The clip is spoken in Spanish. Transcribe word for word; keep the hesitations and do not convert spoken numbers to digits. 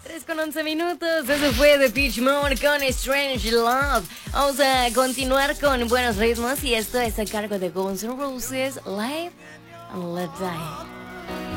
tres con once minutos, eso fue The Pitch Mode con Strange Love. Vamos a continuar con buenos ritmos y esto es a cargo de Guns N' Roses, Live and Let Die.